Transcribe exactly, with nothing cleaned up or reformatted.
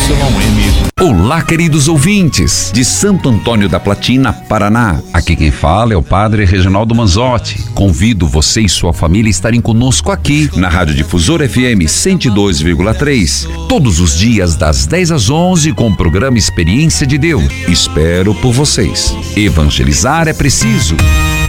M. Olá, queridos ouvintes de Santo Antônio da Platina, Paraná. Aqui quem fala é o Padre Reginaldo Manzotti. Convido você e sua família a estarem conosco aqui na Rádio Difusor F M cento e dois vírgula três, todos os dias das dez às onze com o programa Experiência de Deus. Espero por vocês. Evangelizar é preciso.